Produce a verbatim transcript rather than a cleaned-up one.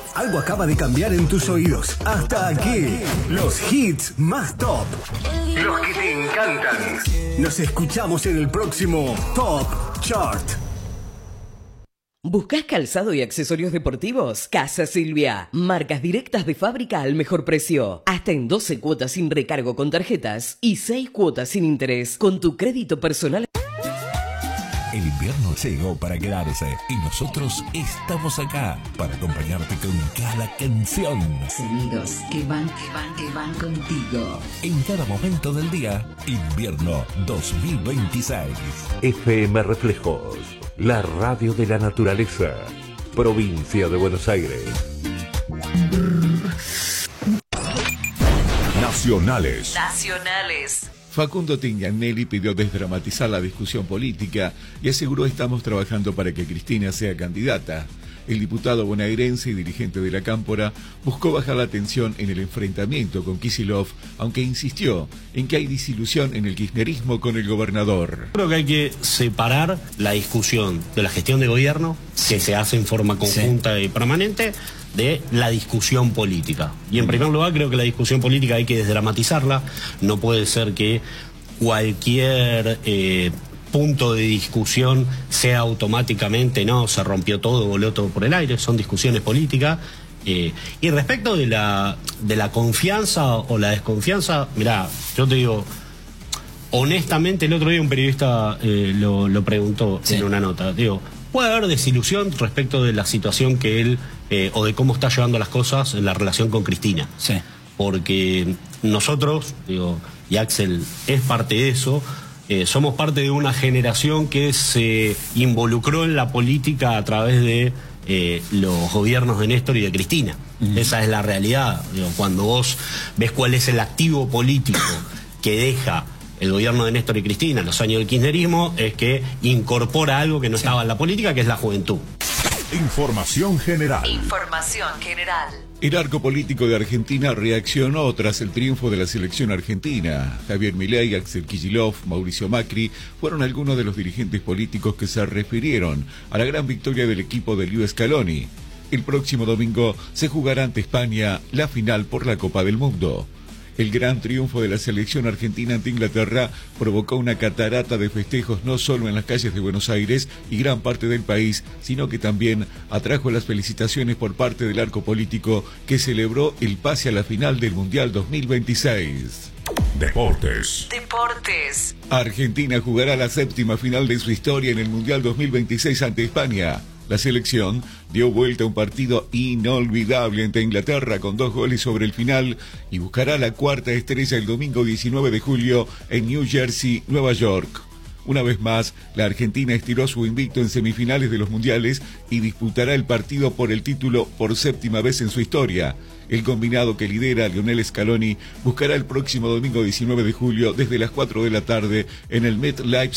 Algo acaba de cambiar en tus oídos. Hasta aquí, los hits más top. Los que te encantan. Nos escuchamos en el próximo Top Chart. ¿Buscás calzado y accesorios deportivos? Casa Silvia. Marcas directas de fábrica al mejor precio. Hasta en doce cuotas sin recargo con tarjetas y seis cuotas sin interés con tu crédito personal. El invierno llegó para quedarse y nosotros estamos acá para acompañarte con cada canción. Sonidos que van, que van, que van contigo. En cada momento del día, invierno dos mil veintiséis. F M Reflejos, la radio de la naturaleza, provincia de Buenos Aires. Nacionales. Nacionales. Facundo Tignanelli pidió desdramatizar la discusión política y aseguró: estamos trabajando para que Cristina sea candidata. El diputado bonaerense y dirigente de la Cámpora buscó bajar la tensión en el enfrentamiento con Kicillof, aunque insistió en que hay desilusión en el kirchnerismo con el gobernador. Creo que hay que separar la discusión de la gestión de gobierno, que se hace en forma conjunta sí. y permanente, de la discusión política. Y en primer lugar creo que la discusión política hay que desdramatizarla. No puede ser que cualquier eh, punto de discusión sea automáticamente, no, se rompió todo, voló todo por el aire. Son discusiones políticas. Eh, y respecto de la, de la confianza o la desconfianza, mirá, yo te digo, honestamente, el otro día un periodista eh, lo, lo preguntó sí. en una nota, digo, puede haber desilusión respecto de la situación que él, eh, o de cómo está llevando las cosas en la relación con Cristina. Sí. Porque nosotros, digo, y Axel es parte de eso, eh, somos parte de una generación que se involucró en la política a través de eh, los gobiernos de Néstor y de Cristina. Uh-huh. Esa es la realidad. Digo, cuando vos ves cuál es el activo político que deja el gobierno de Néstor y Cristina en los años del kirchnerismo, es que incorpora algo que no sí. estaba en la política, que es la juventud. Información general. Información general. El arco político de Argentina reaccionó tras el triunfo de la selección argentina. Javier Milei, Axel Kicillof, Mauricio Macri fueron algunos de los dirigentes políticos que se refirieron a la gran victoria del equipo de Lionel Scaloni. El próximo domingo se jugará ante España la final por la Copa del Mundo. El gran triunfo de la selección argentina ante Inglaterra provocó una catarata de festejos no solo en las calles de Buenos Aires y gran parte del país, sino que también atrajo las felicitaciones por parte del arco político que celebró el pase a la final del Mundial dos mil veintiséis. Deportes. Deportes. Argentina jugará la séptima final de su historia en el Mundial dos mil veintiséis ante España. La selección dio vuelta a un partido inolvidable ante Inglaterra con dos goles sobre el final y buscará la cuarta estrella el domingo diecinueve de julio en New Jersey, Nueva York. Una vez más, la Argentina estiró su invicto en semifinales de los mundiales y disputará el partido por el título por séptima vez en su historia. El combinado que lidera Lionel Scaloni buscará el próximo domingo diecinueve de julio desde las cuatro de la tarde en el MetLife